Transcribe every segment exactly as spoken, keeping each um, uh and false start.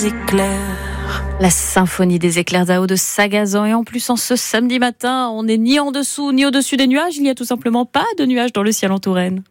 Éclairs. La symphonie des éclairs d'Ao de Sagazan. Et en plus, en ce samedi matin, on n'est ni en dessous ni au-dessus des nuages. Il n'y a tout simplement pas de nuages dans le ciel en Touraine.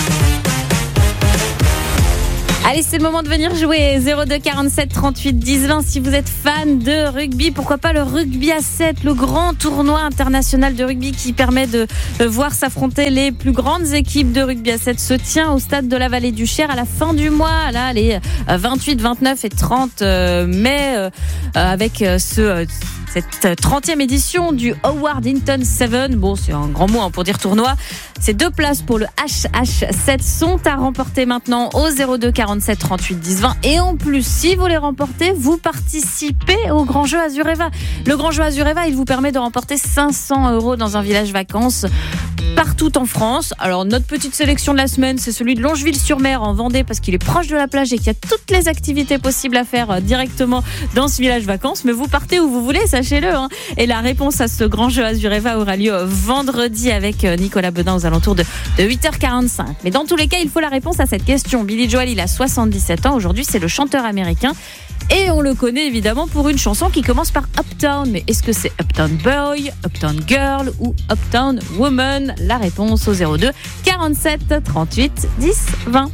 Allez, c'est le moment de venir jouer. zéro deux quarante-sept trente-huit dix vingt. Si vous êtes fan de rugby, pourquoi pas le rugby à sept, le grand tournoi international de rugby qui permet de voir s'affronter les plus grandes équipes de rugby à sept se tient au stade de la Vallée du Cher à la fin du mois, là, les vingt-huit, vingt-neuf et trente mai, avec ce... cette trentième édition du Howard Hinton sept. Bon, c'est un grand mot hein, pour dire tournoi. Ces deux places pour le H H sept sont à remporter maintenant au zéro deux quarante-sept trente-huit dix vingt. Et en plus, si vous les remportez, vous participez au Grand Jeu Azureva. Le Grand Jeu Azureva, il vous permet de remporter cinq cents euros dans un village vacances partout en France. Alors, notre petite sélection de la semaine, c'est celui de Longeville-sur-Mer en Vendée parce qu'il est proche de la plage et qu'il y a toutes les activités possibles à faire directement dans ce village vacances. Mais vous partez où vous voulez, sachez-le. Hein. Et la réponse à ce Grand Jeu Azureva aura lieu vendredi avec Nicolas Bedin aux alentours de, de huit heures quarante-cinq. Mais dans tous les cas, il faut la réponse à cette question. Billy Joel, il a soixante-dix-sept ans. Aujourd'hui, c'est le chanteur américain. Et on le connaît évidemment pour une chanson qui commence par Uptown. Mais est-ce que c'est Uptown Boy, Uptown Girl ou Uptown Woman? La réponse au zéro deux quarante-sept trente-huit dix vingt.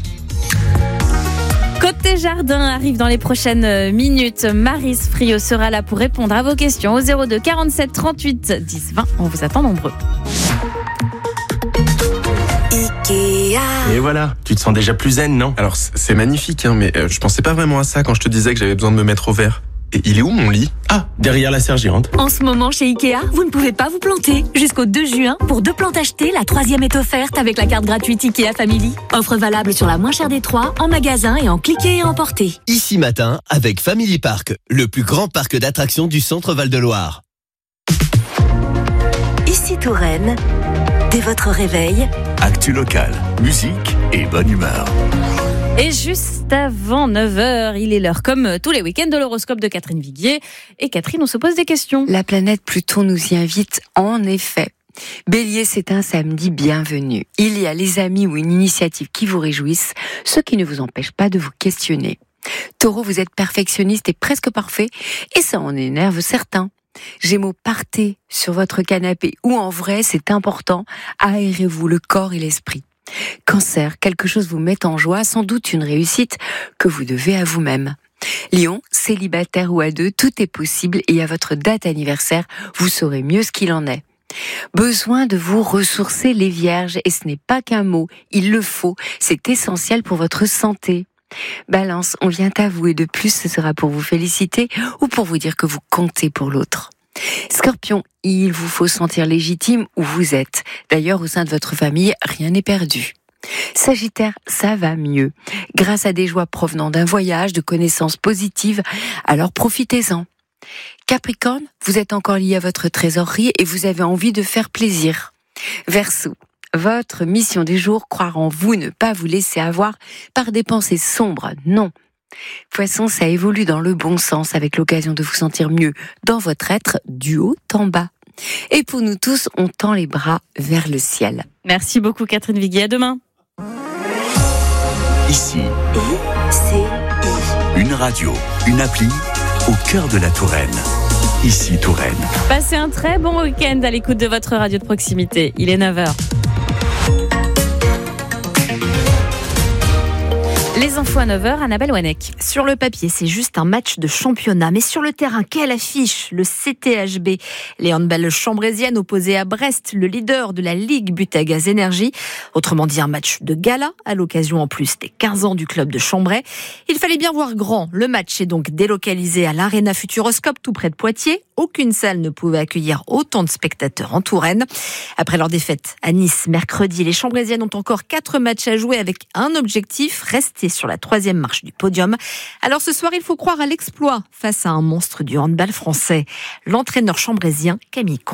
Côté jardin arrive dans les prochaines minutes. Maryse Friot sera là pour répondre à vos questions au zéro deux quarante-sept trente-huit dix vingt. On vous attend nombreux. Ikea. Et voilà, tu te sens déjà plus zen, non? Alors c'est magnifique, hein, mais euh, je pensais pas vraiment à ça quand je te disais que j'avais besoin de me mettre au vert. Et il est où mon lit? Ah, derrière la sergérante. En ce moment chez Ikea, vous ne pouvez pas vous planter. Jusqu'au deux juin, pour deux plantes achetées, la troisième est offerte avec la carte gratuite Ikea Family. Offre valable sur la moins chère des trois, en magasin et en cliquer et emporter. Ici matin, avec Family Park, le plus grand parc d'attractions du centre Val-de-Loire. Ici Touraine, dès votre réveil, actu local, musique et bonne humeur. Et juste avant neuf heures, il est l'heure, comme tous les week-ends, de l'horoscope de Catherine Viguier. Et Catherine, on se pose des questions. La planète Pluton nous y invite, en effet. Bélier, c'est un samedi bienvenu. Il y a les amis ou une initiative qui vous réjouissent, ce qui ne vous empêche pas de vous questionner. Taureau, vous êtes perfectionniste et presque parfait, et ça en énerve certains. Gémeaux, partez sur votre canapé ou en vrai, c'est important, aérez-vous le corps et l'esprit. Cancer, quelque chose vous met en joie, sans doute une réussite que vous devez à vous-même. Lion, célibataire ou à deux, tout est possible et à votre date anniversaire, vous saurez mieux ce qu'il en est. Besoin de vous ressourcer les vierges, et ce n'est pas qu'un mot, il le faut, c'est essentiel pour votre santé. Balance, on vient à vous et de plus ce sera pour vous féliciter ou pour vous dire que vous comptez pour l'autre. Scorpion, il vous faut sentir légitime où vous êtes. D'ailleurs, au sein de votre famille, rien n'est perdu. Sagittaire, ça va mieux. Grâce à des joies provenant d'un voyage, de connaissances positives, alors profitez-en. Capricorne, vous êtes encore lié à votre trésorerie et vous avez envie de faire plaisir. Verseau, votre mission du jour, croire en vous, ne pas vous laisser avoir par des pensées sombres, non. Poisson, ça évolue dans le bon sens avec l'occasion de vous sentir mieux dans votre être du haut en bas. Et pour nous tous, on tend les bras vers le ciel. Merci beaucoup Catherine Viguier, à demain. Ici, I C I. Une radio, une appli au cœur de la Touraine. Ici Touraine. Passez un très bon week-end à l'écoute de votre radio de proximité. Il est neuf heures. Les infos à neuf heures, Annabelle Wanek. Sur le papier, c'est juste un match de championnat. Mais sur le terrain, quelle affiche! Le C T H B. Les handballs chambrésiennes opposées à Brest, le leader de la Ligue Butagaz Énergie. Autrement dit, un match de gala, à l'occasion en plus des quinze ans du club de Chambray. Il fallait bien voir grand. Le match est donc délocalisé à l'Arena Futuroscope, tout près de Poitiers. Aucune salle ne pouvait accueillir autant de spectateurs en Touraine. Après leur défaite à Nice mercredi, les chambrésiennes ont encore quatre matchs à jouer avec un objectif, rester sur la troisième marche du podium. Alors ce soir, il faut croire à l'exploit face à un monstre du handball français, l'entraîneur chambrésien Camille Comte.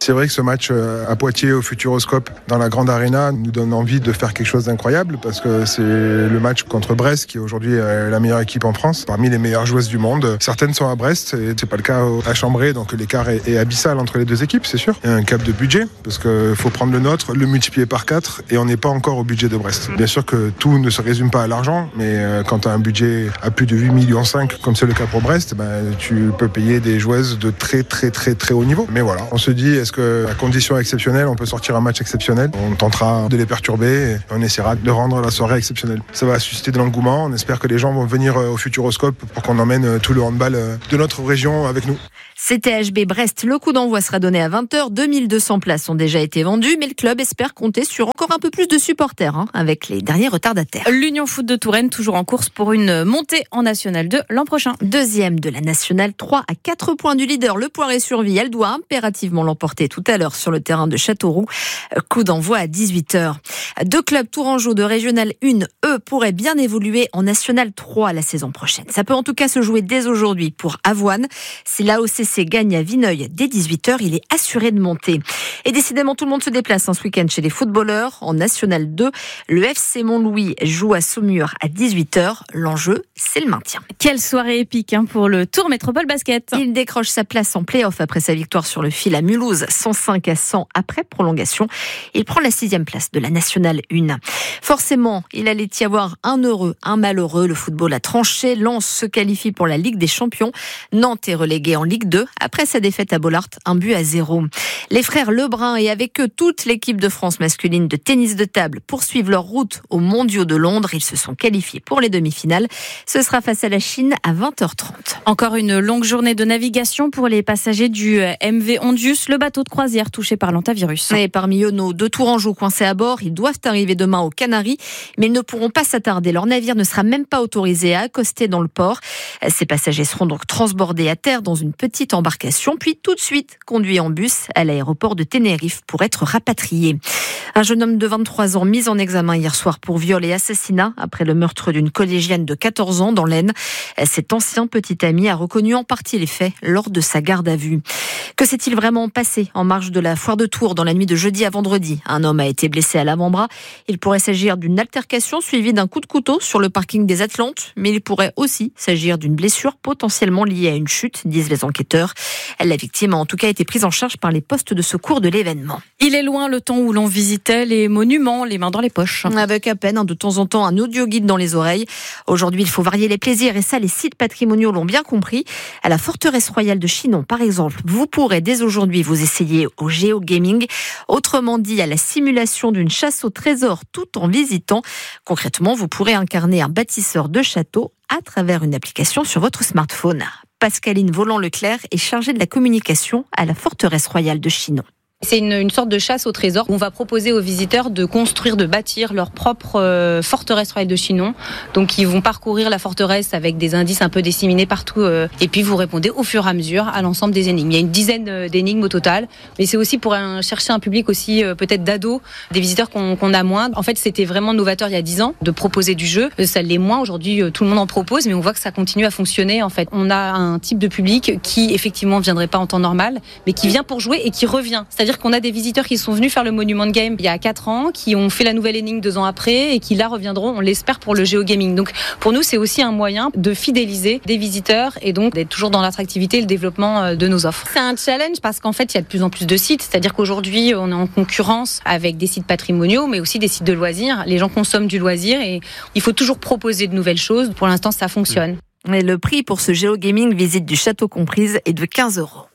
C'est vrai que ce match à Poitiers au Futuroscope dans la grande arena nous donne envie de faire quelque chose d'incroyable parce que c'est le match contre Brest qui est aujourd'hui la meilleure équipe en France, parmi les meilleures joueuses du monde. Certaines sont à Brest et c'est pas le cas à Chambray, donc l'écart est, est abyssal entre les deux équipes, c'est sûr. Il y a un cap de budget parce qu'il faut prendre le nôtre, le multiplier par quatre et on n'est pas encore au budget de Brest. Bien sûr que tout ne se résume pas à l'argent, mais quand tu as un budget à plus de huit virgule cinq millions, comme c'est le cas pour Brest, ben, tu peux payer des joueuses de très très très très haut niveau. Mais voilà, on se dit, est-ce que à condition exceptionnelle, on peut sortir un match exceptionnel? On tentera de les perturber et on essaiera de rendre la soirée exceptionnelle. Ça va susciter de l'engouement, on espère que les gens vont venir au Futuroscope pour qu'on emmène tout le handball de notre région avec nous. C T H B Brest, le coup d'envoi sera donné à vingt heures. deux mille deux cents places ont déjà été vendues, mais le club espère compter sur encore un peu plus de supporters hein, avec les derniers retardataires. L'Union Foot de Touraine, toujours en course pour une montée en National deux l'an prochain. Deuxième de la National trois à quatre points du leader, le Poiré-sur-Vie. Elle doit impérativement l'emporter tout à l'heure sur le terrain de Châteauroux. Coup d'envoi à dix-huit heures. Deux clubs tourangeaux de Régional un, eux, pourraient bien évoluer en National trois la saison prochaine. Ça peut en tout cas se jouer dès aujourd'hui pour Avoine. Si l'A O C C gagne à Vineuil dès dix-huit heures, il est assuré de monter. Et décidément, tout le monde se déplace hein, ce week-end chez les footballeurs. En National deux, le F C Montlouis joue à Saumur à dix-huit heures. L'enjeu, c'est le maintien. Quelle soirée épique hein, pour le Tour Métropole Basket. Il décroche sa place en play-off après sa victoire sur le fil à Mulhouse, cent cinq à cent après prolongation. Il prend la sixième place de la National un. Forcément, il allait y avoir un heureux, un malheureux. Le football a tranché. Lens se qualifie pour la Ligue des Champions. Nantes est relégué en Ligue deux après sa défaite à Bollaert, un but à zéro. Les frères Lebrun et avec eux toute l'équipe de France masculine de tennis de table poursuivent leur route aux Mondiaux de Londres. Ils se sont qualifiés pour les demi-finales. Ce sera face à la Chine à vingt heures trente. Encore une longue journée de navigation pour les passagers du M V Ondius, le bateau de croisière touché par l'hantavirus. Et parmi eux, nos deux tourangeaux coincés à bord, ils doivent arriver demain aux Canaries, mais ils ne pourront pas s'attarder. Leur navire ne sera même pas autorisé à accoster dans le port. Ces passagers seront donc transbordés à terre dans une petite embarcation, puis tout de suite conduits en bus à l'aéroport de Tenerife pour être rapatriés. Un jeune homme de vingt-trois ans mis en examen hier soir pour viol et assassinat après le meurtre d'une collégienne de quatorze ans dans l'Aisne. Cet ancien petit ami a reconnu en partie les faits lors de sa garde à vue. Que s'est-il vraiment passé en marge de la foire de Tours dans la nuit de jeudi à vendredi? Un homme a été blessé à l'avant-bras. Il pourrait s'agir d'une altercation suivie d'un coup de couteau sur le parking des Atlantes, mais il pourrait aussi s'agir d'une blessure potentiellement liée à une chute, disent les enquêteurs. La victime a en tout cas été prise en charge par les postes de secours de l'événement. Il est loin le temps où l'on visitait les monuments, les mains dans les poches. Avec à peine, de temps en temps, un audio-guide dans les oreilles. Aujourd'hui, il faut varier les plaisirs et ça, les sites patrimoniaux l'ont bien compris. À la forteresse royale de Chinon, par exemple, vous pourrez dès aujourd'hui vous essayer au géogaming. Autrement dit, à la simulation d'une chasse au trésor tout en visitant. Concrètement, vous pourrez incarner un bâtisseur de château à travers une application sur votre smartphone. Pascaline Volant-Leclerc est chargée de la communication à la forteresse royale de Chinon. C'est une, une sorte de chasse au trésor. On va proposer aux visiteurs de construire, de bâtir leur propre euh, forteresse royale de Chinon. Donc ils vont parcourir la forteresse avec des indices un peu disséminés partout. Euh, et puis vous répondez au fur et à mesure à l'ensemble des énigmes. Il y a une dizaine d'énigmes au total. Mais c'est aussi pour un, chercher un public aussi euh, peut-être d'ados, des visiteurs qu'on, qu'on a moins. En fait, c'était vraiment novateur il y a dix ans de proposer du jeu. Ça l'est moins. Aujourd'hui, euh, tout le monde en propose, mais on voit que ça continue à fonctionner. En fait, on a un type de public qui effectivement ne viendrait pas en temps normal, mais qui vient pour jouer et qui revient. C'est-à-dire qu'on a des visiteurs qui sont venus faire le Monument Game il y a quatre ans, qui ont fait la nouvelle énigme deux ans après et qui là reviendront, on l'espère, pour le géogaming. Donc pour nous, c'est aussi un moyen de fidéliser des visiteurs et donc d'être toujours dans l'attractivité et le développement de nos offres. C'est un challenge parce qu'en fait, il y a de plus en plus de sites. C'est-à-dire qu'aujourd'hui, on est en concurrence avec des sites patrimoniaux, mais aussi des sites de loisirs. Les gens consomment du loisir et il faut toujours proposer de nouvelles choses. Pour l'instant, ça fonctionne. Et le prix pour ce géogaming, visite du château comprise, est de quinze euros.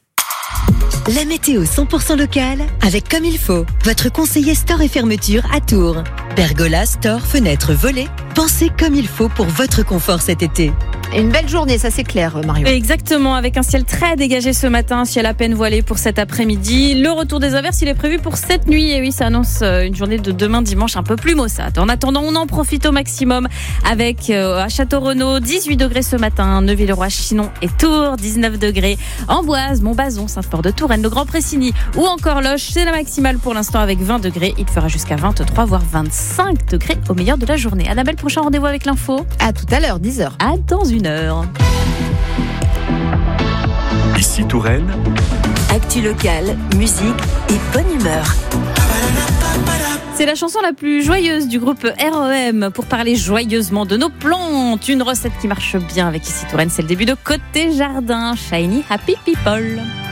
La météo cent pour cent locale avec Comme il faut, votre conseiller store et fermeture à Tours. Pergola, store, fenêtres, volets, pensez comme il faut pour votre confort cet été. Une belle journée, ça c'est clair, Marion. Exactement, avec un ciel très dégagé ce matin, ciel à peine voilé pour cet après-midi. Le retour des averses, il est prévu pour cette nuit. Et oui, ça annonce une journée de demain dimanche un peu plus maussade. En attendant, on en profite au maximum avec euh, à Château-Renaud, dix-huit degrés ce matin, Neuville-le-Roi, Chinon et Tours, dix-neuf degrés. Amboise, Montbazon, Saint-Fort-de-Touraine, le Grand Pressigny ou encore Loches, c'est la maximale pour l'instant avec vingt degrés. Il fera jusqu'à vingt-trois voire vingt-cinq degrés au meilleur de la journée. Annabelle, prochain rendez-vous avec l'info. À tout à l'heure, dix heures. À dans une heure. Ici Touraine, Actu locale, musique et bonne humeur. C'est la chanson la plus joyeuse du groupe R E M pour parler joyeusement de nos plantes. Une recette qui marche bien avec Ici Touraine, c'est le début de Côté Jardin. Shiny Happy People.